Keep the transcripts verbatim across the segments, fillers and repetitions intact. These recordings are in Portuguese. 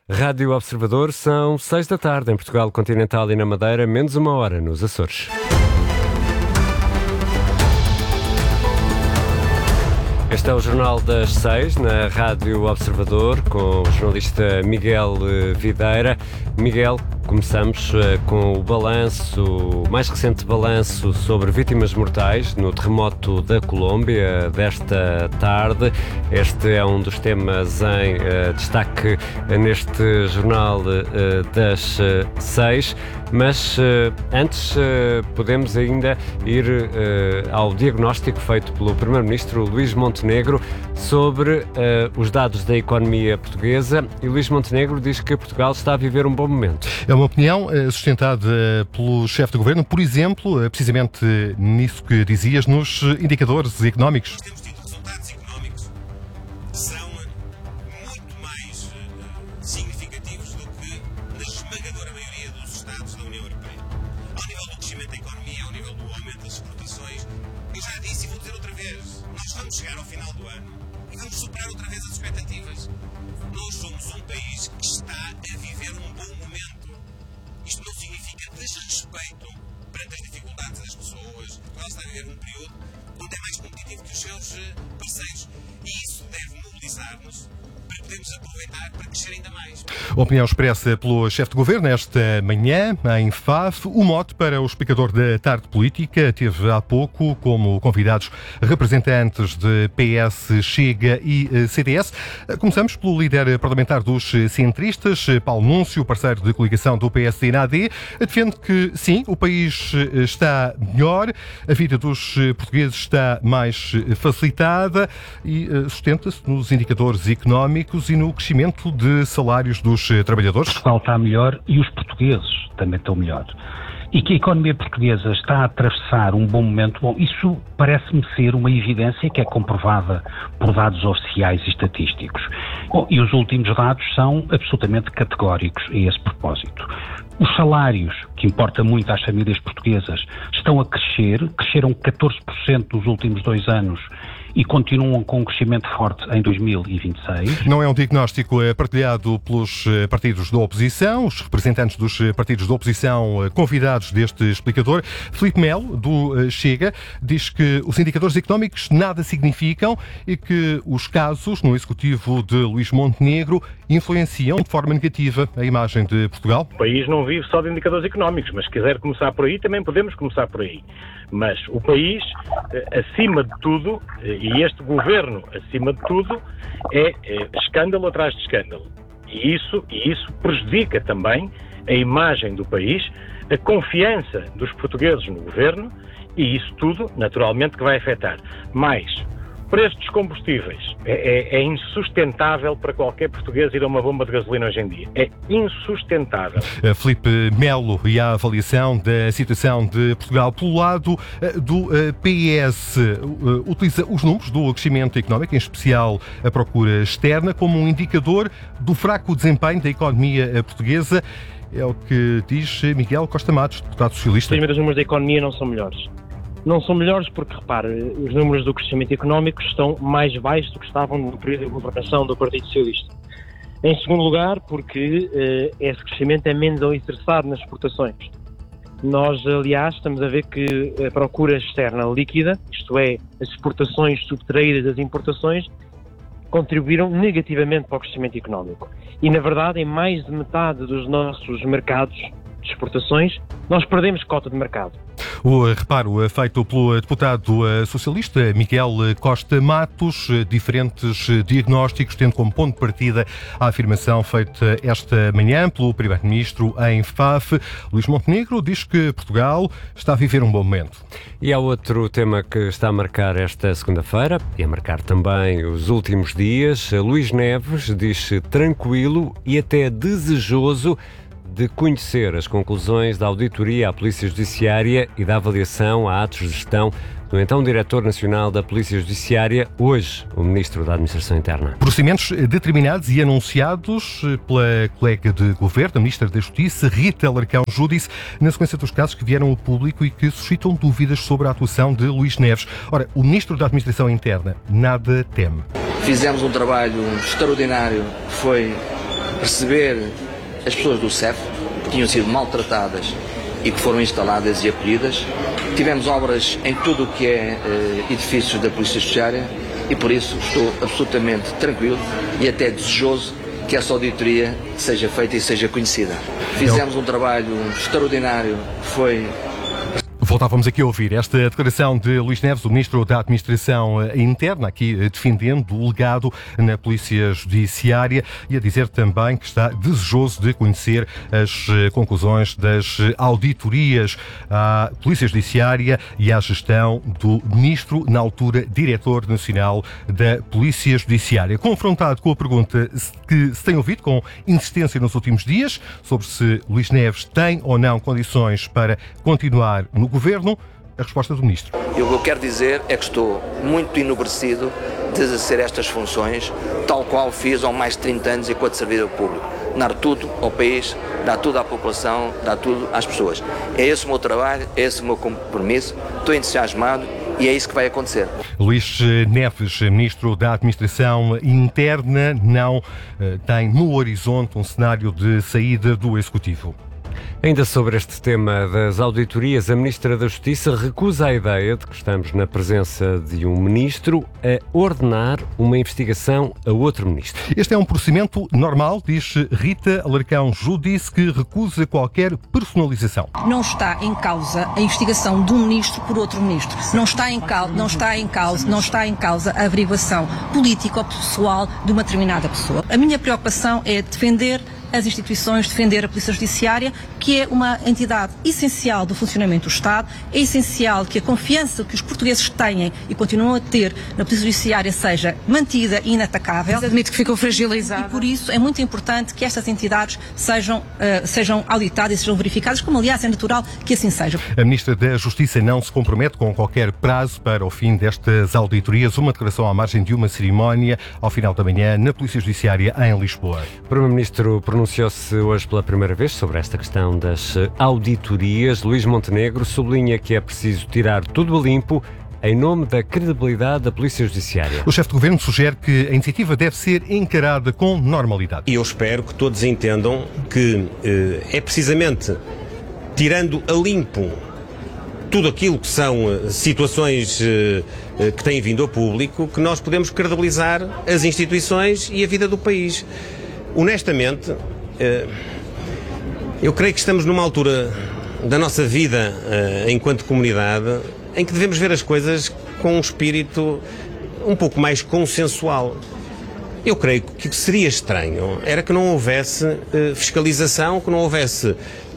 Rádio Observador, são seis da tarde em Portugal Continental e na Madeira, menos uma hora nos Açores. Este é o Jornal das Seis, na Rádio Observador, com o jornalista Miguel Videira. Miguel, começamos com o balanço, o mais recente balanço sobre vítimas mortais no terremoto da Colômbia desta tarde. Este é um dos temas em uh, destaque neste Jornal uh, das uh, Seis. Mas uh, antes uh, podemos ainda ir uh, ao diagnóstico feito pelo Primeiro-Ministro Luís Montenegro sobre uh, os dados da economia portuguesa. E Luís Montenegro diz que Portugal está a viver um bom momento. É uma opinião uh, sustentada pelo chefe de governo, por exemplo, uh, precisamente nisso que dizias, nos indicadores económicos. Temos tido resultados económicos que são muito mais uh, significativos do que na esmagadora maioria dos Estados da União Europeia. Ao nível do crescimento da economia, ao nível do aumento das exportações, eu já disse e vou dizer outra vez, nós vamos chegar ao final do ano e vamos superar outra vez as expectativas. Nós somos um país que está a viver um bom momento. Isto não significa desrespeito perante as dificuldades das pessoas. Portugal está a viver um período onde é mais competitivo que os seus parceiros e isso deve mobilizar-nos para podermos aproveitar para crescer ainda mais. A opinião expressa pelo chefe de governo esta manhã em F A F. O mote para o explicador da tarde política teve há pouco como convidados representantes de P S, Chega e C D S. Começamos pelo líder parlamentar dos centristas, Paulo Núncio, parceiro de coligação do P S D na A D. Defende que, sim, o país está melhor, a vida dos portugueses está mais facilitada e sustenta-se nos indicadores económicos e no crescimento de salários dos trabalhadores. Portugal está melhor e os portugueses também estão melhor. E que a economia portuguesa está a atravessar um bom momento, bom, isso parece-me ser uma evidência que é comprovada por dados oficiais e estatísticos. Bom, e os últimos dados são absolutamente categóricos a esse propósito. Os salários, que importa muito às famílias portuguesas, estão a crescer, cresceram catorze por cento nos últimos dois anos e continuam com um crescimento forte em dois mil e vinte e seis. Não é um diagnóstico partilhado pelos partidos da oposição, os representantes dos partidos da oposição convidados deste explicador. Filipe Melo, do Chega, diz que os indicadores económicos nada significam e que os casos no executivo de Luís Montenegro influenciam de forma negativa a imagem de Portugal. O país não vive só de indicadores económicos, mas se quiser começar por aí, também podemos começar por aí. Mas o país, acima de tudo, e este governo, acima de tudo, é, é escândalo atrás de escândalo. E isso, e isso prejudica também a imagem do país, a confiança dos portugueses no governo, e isso tudo, naturalmente, que vai afetar. Mais, preço dos combustíveis. É, é, é insustentável para qualquer português ir a uma bomba de gasolina hoje em dia. É insustentável. Filipe Melo e a avaliação da situação de Portugal pelo lado do P S. Utiliza os números do crescimento económico, em especial a procura externa, como um indicador do fraco desempenho da economia portuguesa. É o que diz Miguel Costa Matos, deputado socialista. Os números da economia não são melhores. Não são melhores porque, repare, os números do crescimento económico estão mais baixos do que estavam no período de governação do Partido Socialista. Em segundo lugar, porque eh, esse crescimento é menos alicerçado nas exportações. Nós, aliás, estamos a ver que a procura externa líquida, isto é, as exportações subtraídas das importações, contribuíram negativamente para o crescimento económico. E, na verdade, em mais de metade dos nossos mercados de exportações, nós perdemos cota de mercado. O reparo feito pelo deputado socialista Miguel Costa Matos, diferentes diagnósticos, tendo como ponto de partida a afirmação feita esta manhã pelo Primeiro-Ministro em F A F. Luís Montenegro diz que Portugal está a viver um bom momento. E há outro tema que está a marcar esta segunda-feira e a marcar também os últimos dias. Luís Neves diz-se tranquilo e até desejoso de conhecer as conclusões da auditoria à Polícia Judiciária e da avaliação a atos de gestão do então Diretor Nacional da Polícia Judiciária, hoje o Ministro da Administração Interna. Procedimentos determinados e anunciados pela colega de Governo, a Ministra da Justiça, Rita Alarcão Júdice, na sequência dos casos que vieram ao público e que suscitam dúvidas sobre a atuação de Luís Neves. Ora, o Ministro da Administração Interna nada teme. Fizemos um trabalho extraordinário, que foi receber as pessoas do C E F, que tinham sido maltratadas e que foram instaladas e acolhidas. Tivemos obras em tudo o que é eh, edifícios da Polícia Judiciária e por isso estou absolutamente tranquilo e até desejoso que essa auditoria seja feita e seja conhecida. Fizemos um trabalho extraordinário, foi... Voltávamos aqui a ouvir esta declaração de Luís Neves, o Ministro da Administração Interna, aqui defendendo o legado na Polícia Judiciária e a dizer também que está desejoso de conhecer as conclusões das auditorias à Polícia Judiciária e à gestão do Ministro, na altura Diretor Nacional da Polícia Judiciária. Confrontado com a pergunta que se tem ouvido com insistência nos últimos dias sobre se Luís Neves tem ou não condições para continuar no Governo, a resposta do Ministro. E o que eu quero dizer é que estou muito enobrecido de exercer estas funções, tal qual fiz há mais de trinta anos enquanto servidor público. Dar tudo ao país, dar tudo à população, dar tudo às pessoas. É esse o meu trabalho, é esse o meu compromisso, estou entusiasmado e é isso que vai acontecer. Luís Neves, Ministro da Administração Interna, não eh, tem no horizonte um cenário de saída do Executivo. Ainda sobre este tema das auditorias, a Ministra da Justiça recusa a ideia de que estamos na presença de um Ministro a ordenar uma investigação a outro Ministro. Este é um procedimento normal, diz Rita Alarcão Judice, que recusa qualquer personalização. Não está em causa a investigação de um Ministro por outro Ministro. Não está em causa, não está em causa, não está em causa a averiguação política ou pessoal de uma determinada pessoa. A minha preocupação é defender as instituições, defender a Polícia Judiciária, que é uma entidade essencial do funcionamento do Estado. É essencial que a confiança que os portugueses têm e continuam a ter na Polícia Judiciária seja mantida e inatacável. Mas admito que ficou fragilizada. E por isso é muito importante que estas entidades sejam, uh, sejam auditadas e sejam verificadas, como aliás é natural que assim seja. A Ministra da Justiça não se compromete com qualquer prazo para o fim destas auditorias. Uma declaração à margem de uma cerimónia ao final da manhã na Polícia Judiciária em Lisboa. O Primeiro-Ministro pronunciou-se hoje pela primeira vez sobre esta questão das auditorias. Luís Montenegro sublinha que é preciso tirar tudo a limpo em nome da credibilidade da Polícia Judiciária. O chefe de governo sugere que a iniciativa deve ser encarada com normalidade. E eu espero que todos entendam que eh, é precisamente tirando a limpo tudo aquilo que são situações eh, que têm vindo ao público que nós podemos credibilizar as instituições e a vida do país. Honestamente, eu creio que estamos numa altura da nossa vida enquanto comunidade em que devemos ver as coisas com um espírito um pouco mais consensual. Eu creio que seria estranho era que não houvesse fiscalização, que não houvesse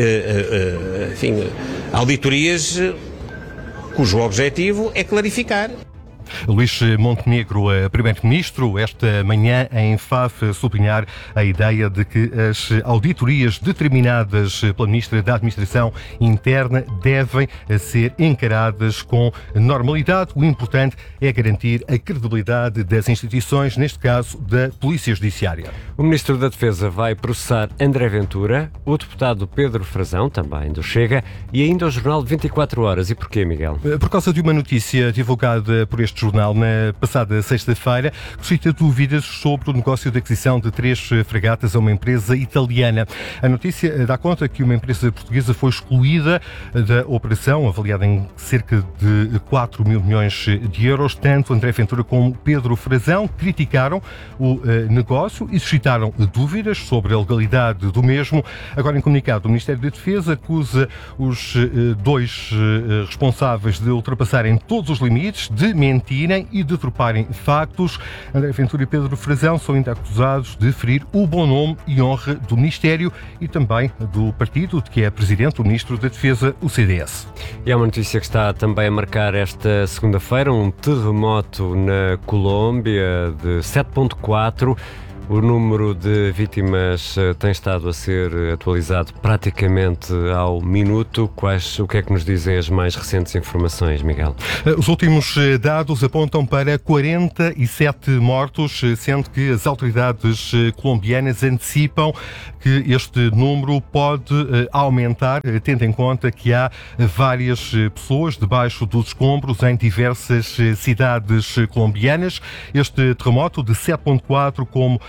enfim, auditorias cujo objetivo é clarificar. Luís Montenegro, Primeiro-Ministro, esta manhã em F A F, sublinhar a ideia de que as auditorias determinadas pela Ministra da Administração Interna devem ser encaradas com normalidade. O importante é garantir a credibilidade das instituições, neste caso da Polícia Judiciária. O Ministro da Defesa vai processar André Ventura, o deputado Pedro Frazão, também do Chega, e ainda o jornal vinte e quatro horas. E porquê, Miguel? Por causa de uma notícia divulgada por este jornal na passada sexta-feira, que suscita dúvidas sobre o negócio de aquisição de três fragatas a uma empresa italiana. A notícia dá conta que uma empresa portuguesa foi excluída da operação, avaliada em cerca de quatro mil milhões de euros. Tanto André Ventura como Pedro Frazão criticaram o negócio e suscitaram dúvidas sobre a legalidade do mesmo. Agora, em comunicado, o Ministério da Defesa acusa os dois responsáveis de ultrapassarem todos os limites, de mentirem e deturparem factos. André Ventura e Pedro Frazão são ainda acusados de ferir o bom nome e honra do Ministério e também do partido de que é presidente, o Ministro da Defesa, o C D S. E há uma notícia que está também a marcar esta segunda-feira, um terremoto na Colômbia de sete ponto quatro. O número de vítimas tem estado a ser atualizado praticamente ao minuto. Quais, o que é que nos dizem as mais recentes informações, Miguel? Os últimos dados apontam para quarenta e sete mortos, sendo que as autoridades colombianas antecipam que este número pode aumentar, tendo em conta que há várias pessoas debaixo dos escombros em diversas cidades colombianas. Este terremoto de sete ponto quatro, como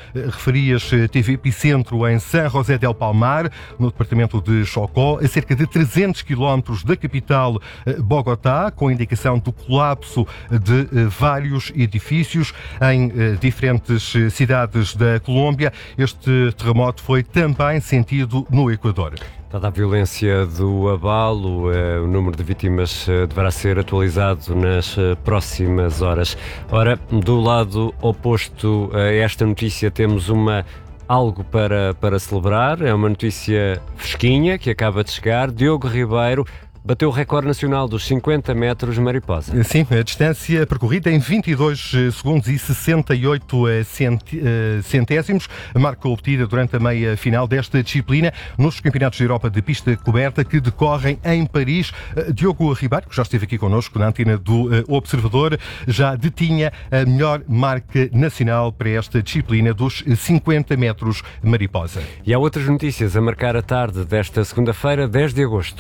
referias T V Epicentro em São José del Palmar, no departamento de Chocó, a cerca de trezentos quilómetros da capital Bogotá, com indicação do colapso de vários edifícios em diferentes cidades da Colômbia. Este terremoto foi também sentido no Equador. Dada a violência do abalo, o número de vítimas deverá ser atualizado nas próximas horas. Ora, do lado oposto a esta notícia temos uma algo para, para celebrar. É uma notícia fresquinha que acaba de chegar. Diogo Ribeiro bateu o recorde nacional dos cinquenta metros mariposa. Sim, a distância percorrida em vinte e dois segundos e sessenta e oito centésimos, marca obtida durante a meia final desta disciplina nos Campeonatos da Europa de Pista Coberta que decorrem em Paris. Diogo Ribeiro, que já esteve aqui connosco na antena do Observador, já detinha a melhor marca nacional para esta disciplina dos cinquenta metros mariposa. E há outras notícias a marcar a tarde desta segunda-feira, dez de agosto.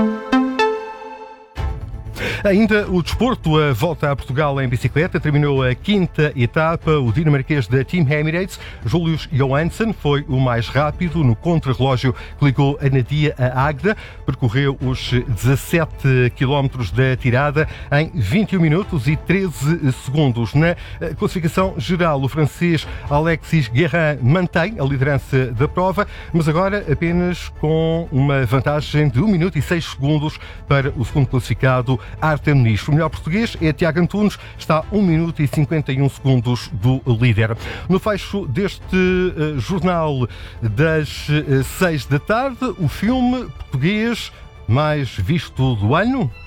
Ainda o desporto, a volta a Portugal em bicicleta, terminou a quinta etapa. O dinamarquês da Team Emirates, Julius Johansson, foi o mais rápido no contrarrelógio que ligou a Nadia a Agda. Percorreu os dezassete quilómetros da tirada em vinte e um minutos e treze segundos. Na classificação geral, o francês Alexis Guérin mantém a liderança da prova, mas agora apenas com uma vantagem de um minuto e seis segundos para o segundo classificado, Artem Nish. O melhor português é Tiago Antunes, está a um minuto e cinquenta e um segundos do líder. No fecho deste uh, jornal das uh, seis da tarde, o filme português mais visto do ano.